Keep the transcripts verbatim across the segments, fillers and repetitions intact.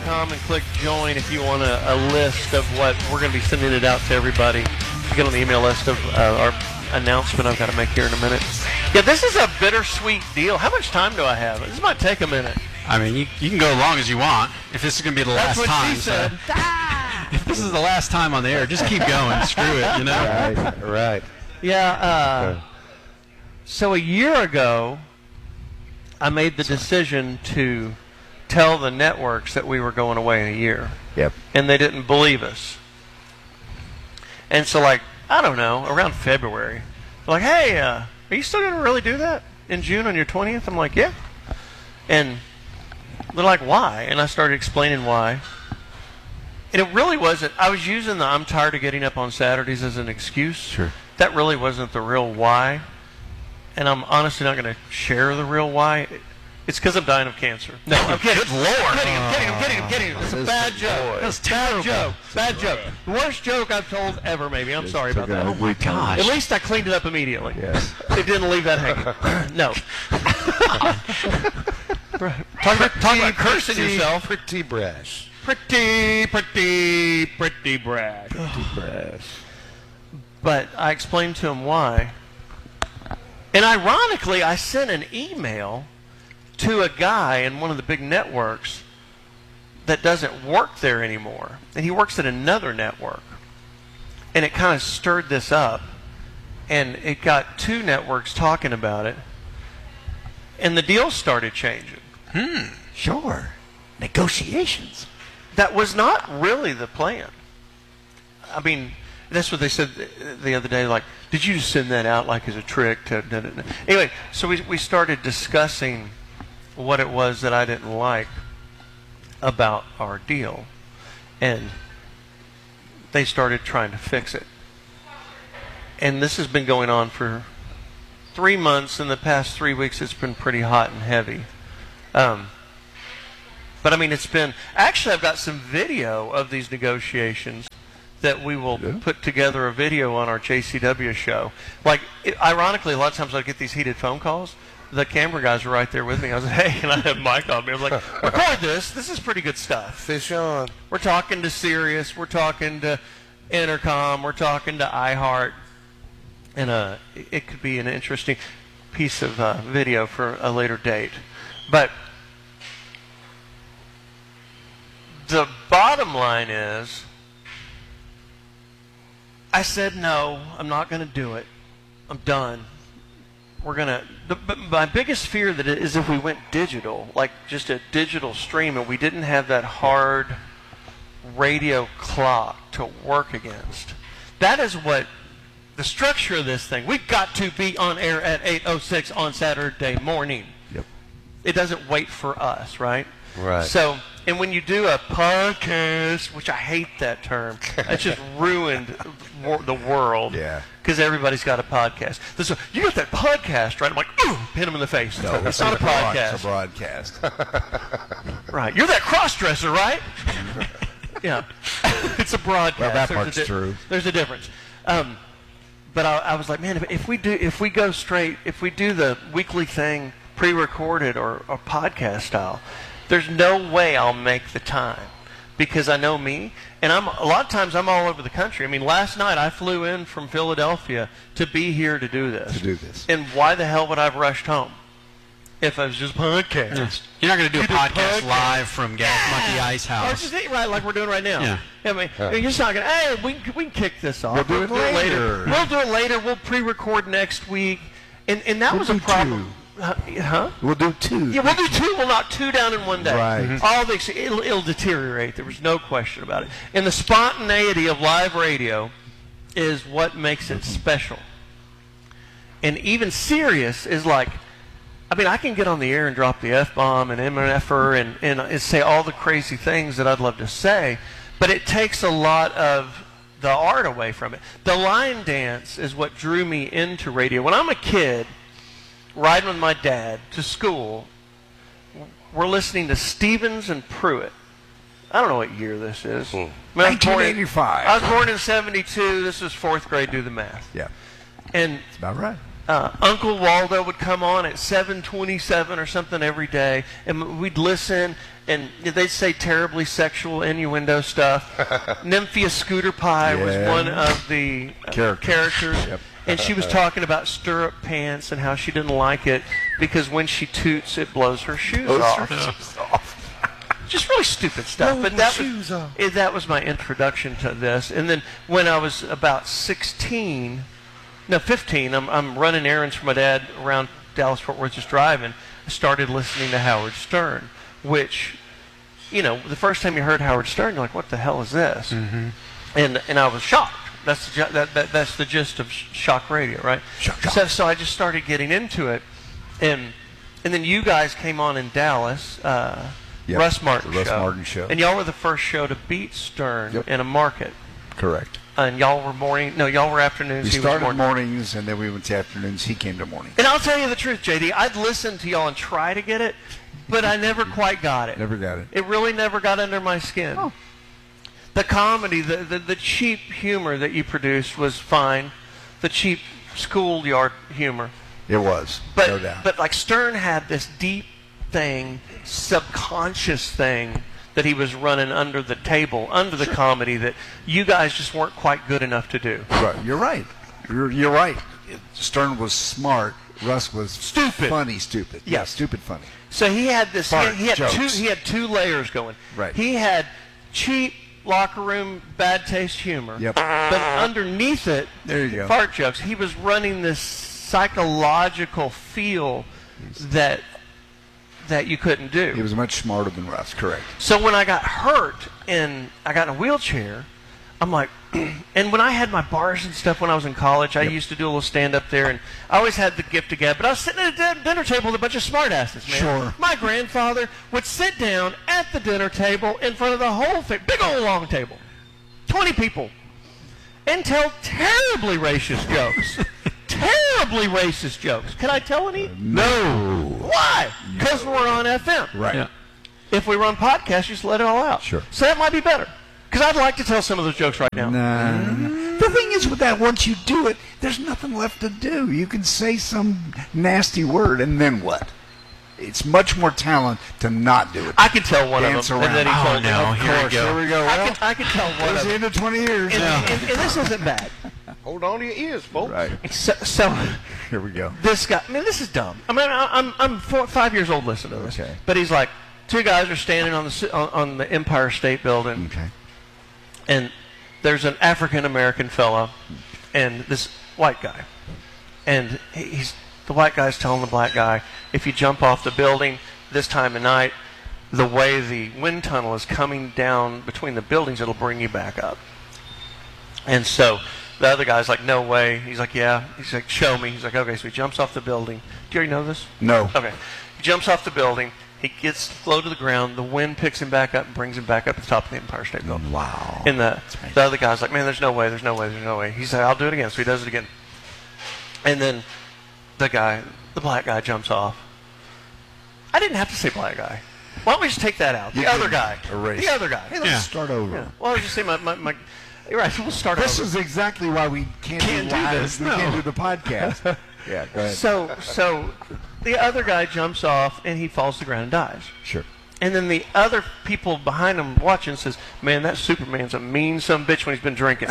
com and click join if you want a, a list of what we're going to be sending it out to everybody. You get on the email list of uh, our announcement I've got to make here in a minute. Yeah, this is a bittersweet deal. How much time do I have? This might take a minute. I mean, you, you can go as long as you want. If this is going to be the That's last what time. she said. So, if this is the last time on the air, just keep going. Screw it, you know? Right, right. Yeah, uh, so a year ago, I made the decision to tell the networks that we were going away in a year. Yep. And they didn't believe us. And so, like, I don't know, around February, they're like, hey, uh, are you still going to really do that in June on your twentieth? I'm like, yeah. And they're like, why? And I started explaining why. And it really wasn't, I was using the I'm tired of getting up on Saturdays as an excuse. Sure. That really wasn't the real why. And I'm honestly not going to share the real why. It's because I'm dying of cancer. No, I'm kidding. Good Lord. I'm kidding, I'm kidding, I'm kidding, I'm kidding. It's a bad joke. That's Bad terrible. joke. Bad joke. The worst joke I've told ever, maybe. I'm sorry about that. Oh, my gosh. At least I cleaned it up immediately. Yes. It didn't leave that hanging. No. Right. Talk about, talk about cursing Pretty- yourself. Pretty brash. Pretty, pretty, pretty brash. Pretty brash. But I explained to him why. And ironically, I sent an email to a guy in one of the big networks that doesn't work there anymore. And he works at another network. And it kind of stirred this up. And it got two networks talking about it. And the deal started changing. Hmm. Sure. Negotiations. That was not really the plan. I mean, that's what they said the other day. Like, did you just send that out like as a trick to? Da, da, da. Anyway, so we we started discussing what it was that I didn't like about our deal, and they started trying to fix it. And this has been going on for three months. In the past three weeks, it's been pretty hot and heavy. Um, but I mean, it's been actually I've got some video of these negotiations that we will Yeah. put together a video on our J C W show. Like, it, ironically, a lot of times I get these heated phone calls. The camera guys are right there with me. I was like, hey, and I have Mike on me. I was like, record this. This is pretty good stuff. Fish on. We're talking to Sirius. We're talking to Intercom. We're talking to iHeart. And uh, it, it could be an interesting piece of uh, video for a later date. But the bottom line is, I said, no, I'm not going to do it. I'm done. We're going to... But my biggest fear that is if we went digital, like just a digital stream, and we didn't have that hard radio clock to work against. That is what... The structure of this thing, we've got to be on air at eight oh six on Saturday morning. Yep. It doesn't wait for us, right? Right. So, and when you do a podcast, which I hate that term, it's just ruined wor- the world. Yeah. Because everybody's got a podcast. This, you got that podcast, right? I'm like, ooh, hit him in the face. No, it's not a podcast. It's a broadcast. Right. You're that cross-dresser, right? Yeah. It's a broadcast. Well, that There's a part's di- true. There's a difference. Um, but I, I was like, man, if, if we do, if we go straight, if we do the weekly thing pre-recorded or, or podcast style, there's no way I'll make the time because I know me, and I'm a lot of times I'm all over the country. I mean, last night I flew in from Philadelphia to be here to do this. To do this. And why the hell would I have rushed home if I was just podcast? Yes. You're not going to do a You do podcast podcast. live from Gas Monkey Ice Or House. just eat right like we're doing right now. Yeah. I mean, you're just not going to, hey, we, can- we can kick this off. We'll do it later. We'll do it later. We'll pre-record next week. And and that We'll was a do problem. Huh? huh? We'll do two. Yeah, we'll do two. We'll knock two down in one day. Right. Mhm. All the ex- it'll, it'll deteriorate. There was no question about it. And the spontaneity of live radio is what makes it special. And even Sirius is like, I mean, I can get on the air and drop the F-bomb and M F R and, and, and say all the crazy things that I'd love to say, but it takes a lot of the art away from it. The line dance is what drew me into radio. When I'm a kid, riding with my dad to school, we're listening to Stevens and Pruitt. I don't know what year this is. Hmm. I mean, I was born in- nineteen eighty-five. I was born in seventy-two. This was fourth grade. Do the math. Yeah. And It's about right. uh, Uncle Waldo would come on at seven twenty-seven or something every day, and we'd listen, and they'd say terribly sexual innuendo stuff. Nymphia Scooter Pie was Yeah. one of the uh, Characters. characters. Yep. And she was talking about stirrup pants and how she didn't like it because when she toots, it blows her shoes off. Just really stupid stuff. Blow but my that shoes was, off. eh, that was my introduction to this. And then when I was about sixteen, no, fifteen, I'm, I'm running errands for my dad around Dallas Fort Worth just driving. I started listening to Howard Stern, which, you know, the first time you heard Howard Stern, you're like, what the hell is this? Mm-hmm. And and I was shocked. That's the, ju- that, that, that's the gist of sh- shock radio, right? Shock, shock. So, so I just started getting into it. And and then you guys came on in Dallas, uh, Yep, Russ Martin the Russ show. Martin show. And y'all were the first show to beat Stern Yep. in a market. Correct. And y'all were morning, no, y'all were afternoons. We he was started morning. mornings, and then we went to afternoons. He came to morning. And I'll tell you the truth, J D, I'd listen to y'all and try to get it, but I never quite got it. Never got it. It really never got under my skin. Oh. The comedy, the, the, the cheap humor that you produced was fine. The cheap schoolyard humor. It was, But, no doubt. but like Stern had this deep thing, subconscious thing that he was running under the table, under the comedy that you guys just weren't quite good enough to do. Right. You're right. You're, you're right. Stern was smart. Russ was Stupid. funny, stupid. Yeah, Yes. stupid, funny. So he had this. He had, Fart he had two. jokes. He had two layers going. Right. He had cheap locker room bad taste humor. Yep. But underneath it, There you go. fart jokes. He was running this psychological feel that that you couldn't do. He was much smarter than Russ. Correct. So when I got hurt and I got in a wheelchair, I'm like, and when I had my bars and stuff when I was in college, I Yep. used to do a little stand up there, and I always had the gift of gab. But I was sitting at a din- dinner table with a bunch of smartasses, man. Sure. My grandfather would sit down at the dinner table in front of the whole thing, big old long table, twenty people, and tell terribly racist jokes. Terribly racist jokes. Can I tell any? No. Why? Because we're on F M. Right. Yeah. If we were on podcast, just let it all out. Sure. So that might be better. Because I'd like to tell some of those jokes right now. Nah. The thing is with that, once you do it, there's nothing left to do. You can say some nasty word, and then what? It's much more talent to not do it. I can tell one Dance of them. And then he around. told Oh, no. Of Here we course. go. Here we go. I Well, can, I can tell one it's of the them. end of twenty years. And, now. and, and this isn't bad. Hold on to your ears, folks. Right. So, so Here we go. this guy, I mean, this is dumb. I mean, I, I'm, I'm four, five years old listening to this. Okay. But he's like, two guys are standing on the, ci- on, on the Empire State Building. Okay. And there's an African American fella and this white guy, and he- he's the white guy's telling the black guy, if you jump off the building this time of night, the way the wind tunnel is coming down between the buildings, it'll bring you back up. And so the other guy's like, no way. He's like, yeah. He's like, show me. He's like, okay. So he jumps off the building. Do you already know this? No. Okay. He jumps off the building. He gets low to the ground. The wind picks him back up and brings him back up to the top of the Empire State Building. Wow. And the, the other guy's like, man, there's no way, there's no way, there's no way. He's like, I'll do it again. So he does it again. And then the guy, the black guy jumps off. I didn't have to say black guy. Why don't we just take that out? The You other can guy. erase. The other guy. Hey, let's Yeah. start over. Yeah. Well, I was just saying my, my, my you're right, we'll start This over. is exactly why we can't, Can't do, do live. this, We no. can't do the podcast. Yeah, go ahead. So, so the other guy jumps off and he falls to the ground and dies. Sure. And then the other people behind him watching says, man, that Superman's a mean son of a bitch when he's been drinking. All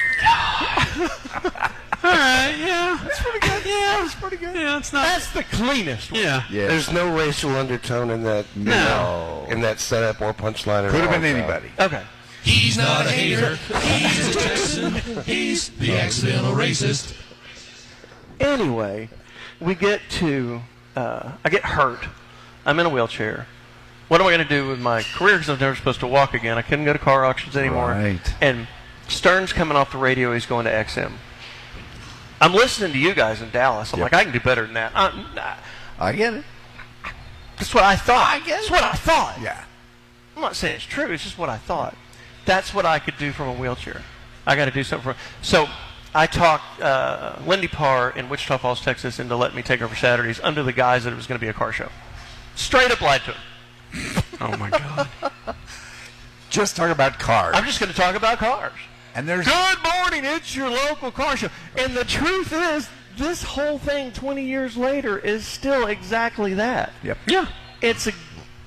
right. Yeah. That's pretty good. Yeah. That's pretty good. Yeah. It's not. That's the cleanest one. Yeah. Yeah. There's no racial undertone in that No. in that setup or punchline. at Could have all, been so. anybody. Okay. He's not a hater. He's a Texan. He's the accidental racist. Anyway, we get to, uh, I get hurt. I'm in a wheelchair. What am I going to do with my career? Because I was never supposed to walk again. I couldn't go to car auctions anymore. Right. And Stern's coming off the radio. He's going to X M. I'm listening to you guys in Dallas. I'm Yep. like, I can do better than that. Uh, nah. I get it. That's what I thought. I guess. That's what I thought. Yeah. I'm not saying it's true. It's just what I thought. That's what I could do from a wheelchair. I got to do something for. So I talked uh, Lindy Parr in Wichita Falls, Texas, into letting me take over Saturdays under the guise that it was going to be a car show. Straight up lied to him. Oh my God. Just talk about cars. I'm just going to talk about cars. and there's Good morning, it's your local car show. And the truth is, this whole thing twenty years later is still exactly that. Yep. Yeah. It's a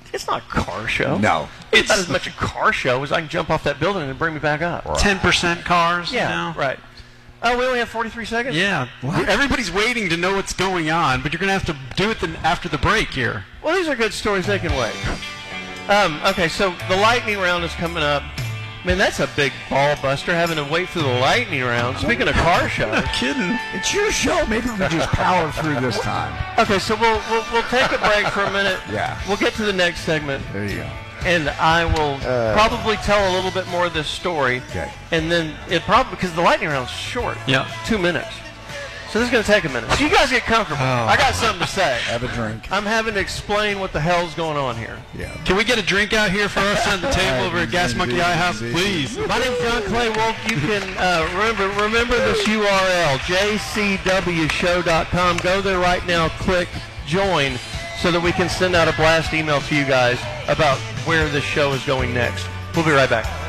it's not a car show. No. It's not as much a car show as I can jump off that building and bring me back up. ten percent cars. Yeah, now. right. Oh, we only have forty-three seconds? Yeah. Everybody's waiting to know what's going on, but you're going to have to do it the, after the break here. Well, these are good stories. They can wait. Um, okay, so the lightning round is coming up. Man, that's a big ball buster, having to wait for the lightning round. Speaking of car shows. Kidding. It's your show. Maybe we just power through this time. Okay, so we'll, we'll we'll take a break for a minute. Yeah. We'll get to the next segment, There you go. and I will Uh. probably tell a little bit more of this story. Okay. And then it probably, because the lightning round's short. Yeah. Two minutes. So this is going to take a minute. So you guys get comfortable. I got something to say. Have a drink. I'm having to explain what the hell's going on here. Yeah. Can we get a drink out here for us at the table over at Gas Monkey IHOP, please? My name's John Clay Wolf. You can uh, remember remember this U R L, j c w show dot com. Go there right now, click join, so that we can send out a blast email to you guys about where this show is going next. We'll be right back.